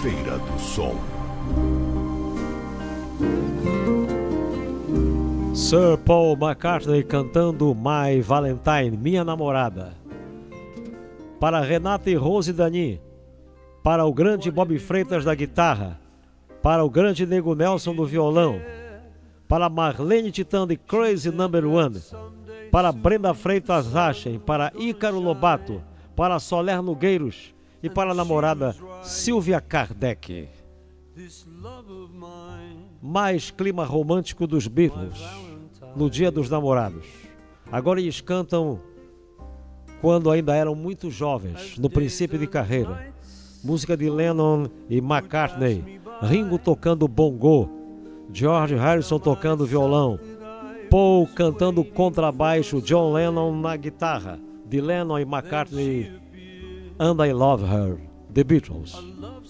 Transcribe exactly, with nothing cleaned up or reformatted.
Feira do Som. Sir Paul McCartney cantando My Valentine, Minha Namorada. Para Renata e Rose Dani, para o grande Bob Freitas da guitarra, para o grande Nego Nelson do violão, para Marlene Titã de Crazy Number One, para Brenda Freitas Rachen, para Ícaro Lobato, para Soler Nogueiros e para a namorada Silvia Kardec. Mais clima romântico dos Beatles no Dia dos Namorados. Agora eles cantam quando ainda eram muito jovens, no princípio de carreira. Música de Lennon e McCartney, Ringo tocando bongo, George Harrison tocando violão, Paul cantando contrabaixo, John Lennon na guitarra, de Lennon e McCartney, And I Love Her, The Beatles.